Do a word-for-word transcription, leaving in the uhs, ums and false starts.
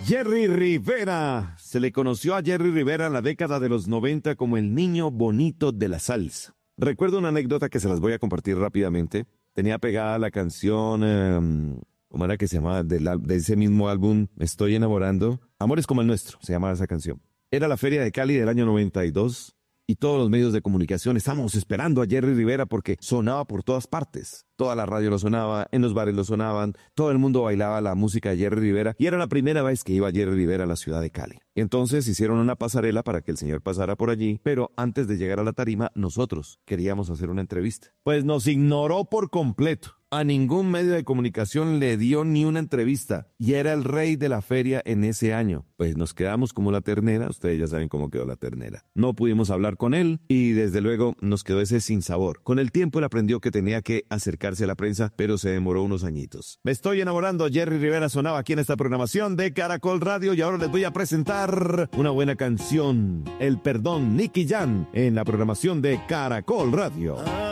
Jerry Rivera. Se le conoció a Jerry Rivera en la década de los noventa como el niño bonito de la salsa. Recuerdo una anécdota que se las voy a compartir rápidamente. Tenía pegada la canción, eh, ¿cómo era que se llamaba? De, la, de ese mismo álbum, Me estoy enamorando. Amores como el nuestro, se llamaba esa canción. Era la Feria de Cali del año noventa y dos. Y todos los medios de comunicación estábamos esperando a Jerry Rivera porque sonaba por todas partes. Toda la radio lo sonaba, en los bares lo sonaban, todo el mundo bailaba la música de Jerry Rivera y era la primera vez que iba Jerry Rivera a la ciudad de Cali. Y entonces hicieron una pasarela para que el señor pasara por allí, pero antes de llegar a la tarima, nosotros queríamos hacer una entrevista. Pues nos ignoró por completo. A ningún medio de comunicación le dio ni una entrevista y era el rey de la feria en ese año. Pues nos quedamos como la ternera, ustedes ya saben cómo quedó la ternera. No pudimos hablar con él y desde luego nos quedó ese sinsabor. Con el tiempo él aprendió que tenía que acercarse a la prensa, pero se demoró unos añitos. Me estoy enamorando, Jerry Rivera sonaba aquí en esta programación de Caracol Radio y ahora les voy a presentar una buena canción, El Perdón, Nicky Jam, en la programación de Caracol Radio.